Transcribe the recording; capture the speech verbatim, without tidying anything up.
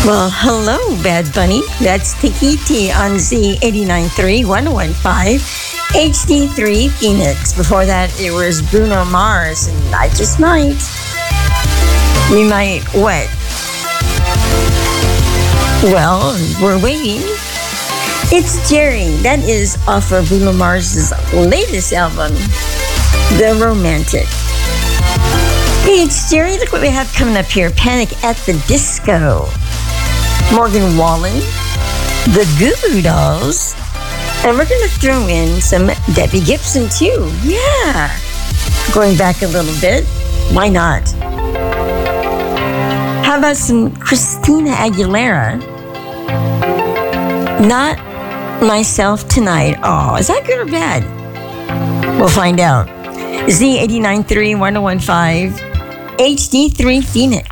Well, hello, Bad Bunny. That's Tikiti on Z eighty-nine point three, one oh one point five, H D three Phoenix. Before that, it was Bruno Mars, and I just might. We might what? Well, we're waiting. It's Jerry. That is off of Bruno Mars' latest album, The Romantic. Hey, it's Jerry. Look what we have coming up here. Panic at the Disco. Morgan Wallen, the Goo Goo Dolls, and we're going to throw in some Debbie Gibson too. Yeah. Going back a little bit. Why not? How about some Christina Aguilera? Not Myself Tonight. Oh, is that good or bad? We'll find out. Z eighty-nine point three, one oh one point five, H D three Phoenix.